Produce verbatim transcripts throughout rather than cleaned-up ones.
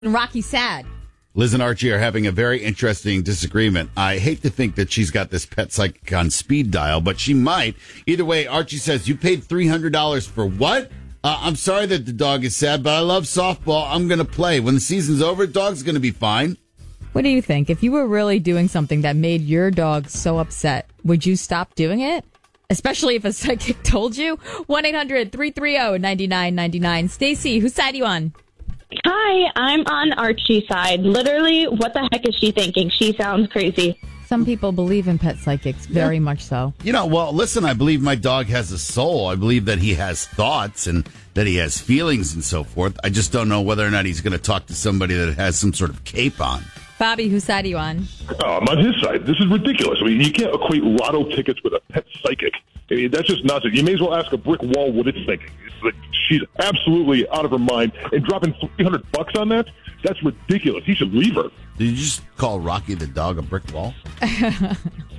Rocky sad. Liz and Archie are having a very interesting disagreement. I hate to think that she's got this pet psychic on speed dial, but she might. Either way, Archie says, you paid three hundred dollars for what? Uh, I'm sorry that the dog is sad, but I love softball. I'm going to play. When the season's over, the dog's going to be fine. What do you think? If you were really doing something that made your dog so upset, would you stop doing it? Especially if a psychic told you? one eight hundred three three zero nine nine nine nine. Stacy, whose side are you on? Hi, I'm on Archie's side. Literally, what the heck is she thinking? She sounds crazy. Some people believe in pet psychics, very Yeah. much so. You know, well, listen, I believe my dog has a soul. I believe that he has thoughts and that he has feelings and so forth. I just don't know whether or not he's going to talk to somebody that has some sort of cape on. Bobby, whose side are you on? Oh, I'm on his side. This is ridiculous. I mean, you can't equate lotto tickets with a pet psychic. I mean, that's just nonsense. You may as well ask a brick wall what it's thinking. It's like she's absolutely out of her mind, and dropping three hundred bucks on that, that's ridiculous. He should leave her. Did you just call Rocky the dog a brick wall? The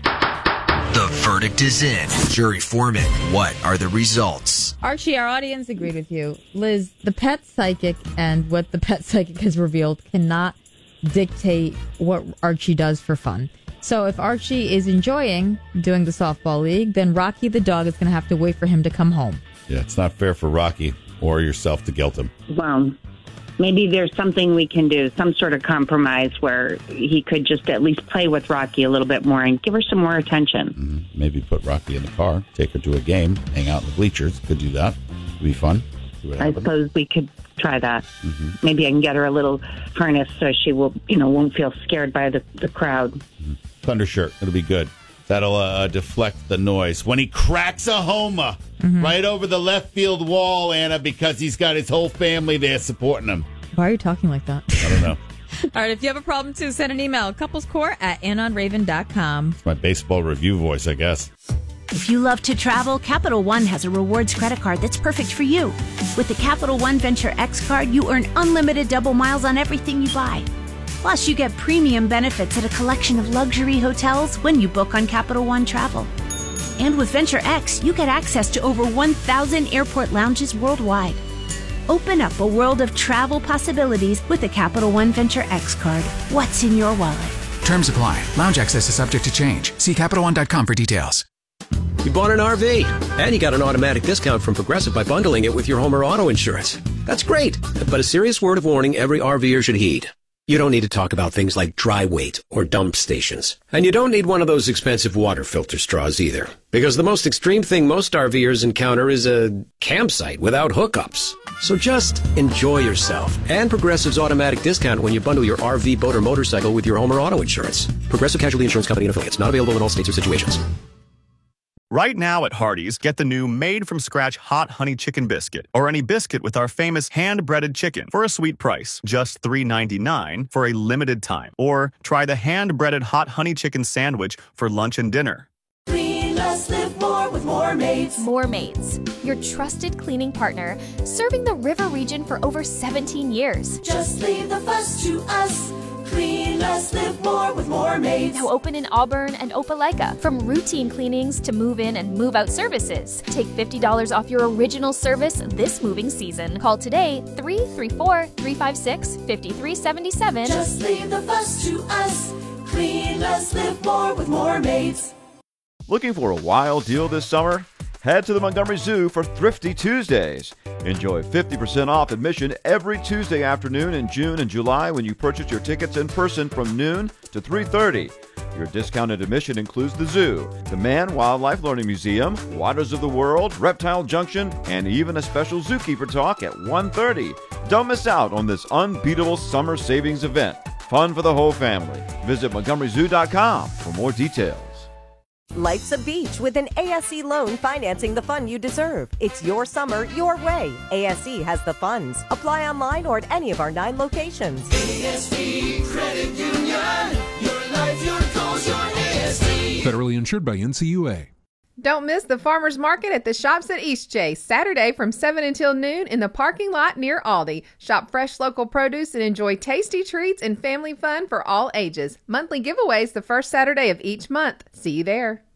verdict is in. Jury foreman, what are the results? Archie, our audience agreed with you. Liz, the pet psychic and what the pet psychic has revealed cannot dictate what Archie does for fun. So if Archie is enjoying doing the softball league, then Rocky the dog is going to have to wait for him to come home. Yeah, it's not fair for Rocky or yourself to guilt him. Well, maybe there's something we can do, some sort of compromise where he could just at least play with Rocky a little bit more and give her some more attention. Mm-hmm. Maybe put Rocky in the car, take her to a game, hang out in the bleachers. Could do that. It'd be fun. See what I happens. suppose we could try that. Mm-hmm. Maybe I can get her a little harness so she will, you know, won't feel scared by the, the crowd. Mm-hmm. Thunder shirt. It'll be good. That'll uh, deflect the noise. When he cracks a homer mm-hmm. right over the left field wall, Anna, because he's got his whole family there supporting him. Why are you talking like that? I don't know. All right, if you have a problem, too, send an email. couplescore at anon raven dot com. It's my baseball review voice, I guess. If you love to travel, Capital One has a rewards credit card that's perfect for you. With the Capital One Venture X card, you earn unlimited double miles on everything you buy. Plus, you get premium benefits at a collection of luxury hotels when you book on Capital One Travel. And with Venture X, you get access to over one thousand airport lounges worldwide. Open up a world of travel possibilities with the Capital One Venture X card. What's in your wallet? Terms apply. Lounge access is subject to change. See Capital One dot com for details. You bought an R V, and you got an automatic discount from Progressive by bundling it with your home or auto insurance. That's great, but a serious word of warning every RVer should heed. You don't need to talk about things like dry weight or dump stations. And you don't need one of those expensive water filter straws either. Because the most extreme thing most RVers encounter is a campsite without hookups. So just enjoy yourself and Progressive's automatic discount when you bundle your R V, boat, or motorcycle with your home or auto insurance. Progressive Casualty Insurance Company and affiliates. Not available in all states or situations. Right now at Hardee's, get the new made-from-scratch hot honey chicken biscuit or any biscuit with our famous hand-breaded chicken for a sweet price, just three ninety-nine for a limited time. Or try the hand-breaded hot honey chicken sandwich for lunch and dinner. Clean less, live more with More Maids. More Maids, your trusted cleaning partner, serving the river region for over seventeen years. Just leave the fuss to us. Clean less, live more with More Maids. Now open in Auburn and Opelika. From routine cleanings to move-in and move-out services. Take fifty dollars off your original service this moving season. Call today, three three four, three five six, five three seven seven. Just leave the fuss to us. Clean less, live more with More Maids. Looking for a wild deal this summer? Head to the Montgomery Zoo for Thrifty Tuesdays. Enjoy fifty percent off admission every Tuesday afternoon in June and July when you purchase your tickets in person from noon to three thirty. Your discounted admission includes the zoo, the Man Wildlife Learning Museum, Waters of the World, Reptile Junction, and even a special zookeeper talk at one thirty. Don't miss out on this unbeatable summer savings event. Fun for the whole family. Visit Montgomery Zoo dot com for more details. Life's a beach with an A S E loan financing the fun you deserve. It's your summer, your way. A S E has the funds. Apply online or at any of our nine locations. A S E Credit Union. Your life, your goals, your A S E. Federally insured by N C U A. Don't miss the farmers market at the Shops at Eastchase, Saturday from seven until noon in the parking lot near Aldi. Shop fresh local produce and enjoy tasty treats and family fun for all ages. Monthly giveaways the first Saturday of each month. See you there.